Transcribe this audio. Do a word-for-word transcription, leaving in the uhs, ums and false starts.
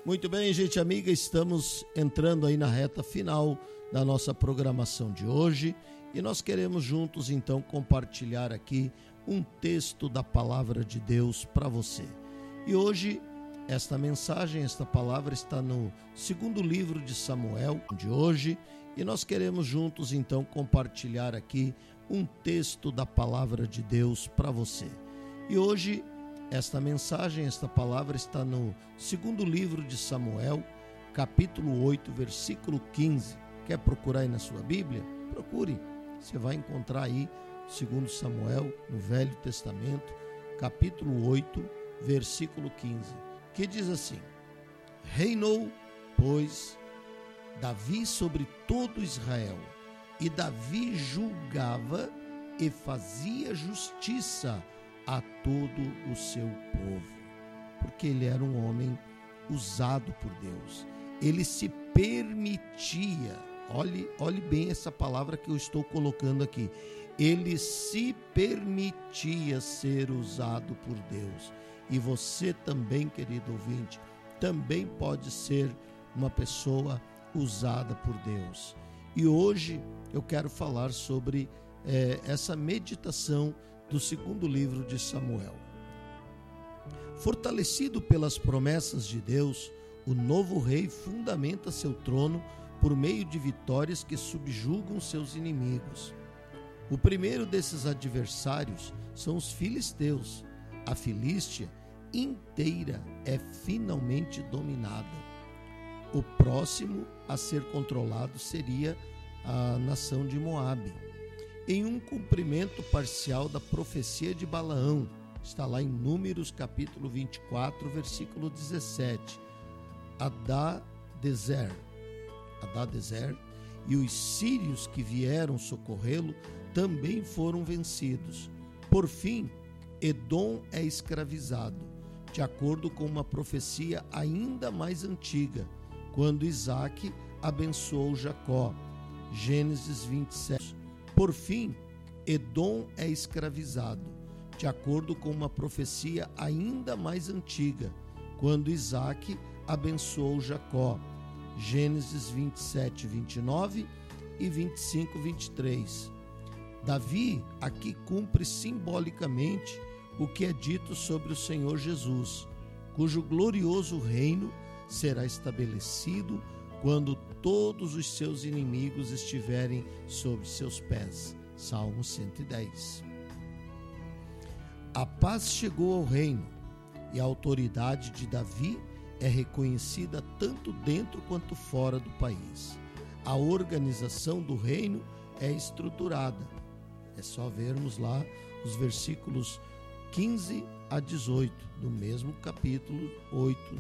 Muito bem, gente amiga, estamos entrando aí na reta final da nossa programação de hoje e nós queremos juntos então compartilhar aqui um texto da palavra de Deus para você. E hoje esta mensagem, esta palavra está no segundo livro de Samuel de hoje e nós queremos juntos então compartilhar aqui um texto da palavra de Deus para você. E hoje esta mensagem, esta palavra está no segundo livro de Samuel, capítulo oito, versículo quinze. Quer procurar aí na sua Bíblia? Procure. Você vai encontrar aí segundo Samuel, no Velho Testamento, capítulo oito, versículo quinze, que diz assim: Reinou, pois, Davi sobre todo Israel, e Davi julgava e fazia justiça a todo o seu povo, porque ele era um homem usado por Deus. Ele se permitia, olhe, olhe bem essa palavra que eu estou colocando aqui, ele se permitia ser usado por Deus. E você também, querido ouvinte, também pode ser uma pessoa usada por Deus. E hoje eu quero falar sobre é, essa meditação do segundo livro de Samuel. Fortalecido pelas promessas de Deus, o novo rei fundamenta seu trono por meio de vitórias que subjugam seus inimigos. O primeiro desses adversários são os filisteus. A Filístia inteira é finalmente dominada. O próximo a ser controlado seria a nação de Moabe. Em um cumprimento parcial da profecia de Balaão, está lá em Números capítulo vinte e quatro, versículo dezessete. Adadezer, Adadezer e os sírios que vieram socorrê-lo também foram vencidos. Por fim, Edom é escravizado, de acordo com uma profecia ainda mais antiga, quando Isaque abençoou Jacó. Gênesis vinte e sete. Por fim, Edom é escravizado, de acordo com uma profecia ainda mais antiga, quando Isaque abençoou Jacó. Gênesis vinte e sete, vinte e nove e vinte e cinco, vinte e três. Davi aqui cumpre simbolicamente o que é dito sobre o Senhor Jesus, cujo glorioso reino será estabelecido quando todos os seus inimigos estiverem sob seus pés. Salmo cento e dez. A paz chegou ao reino e a autoridade de Davi é reconhecida tanto dentro quanto fora do país. A organização do reino é estruturada. É só vermos lá os versículos quinze a dezoito do mesmo capítulo oito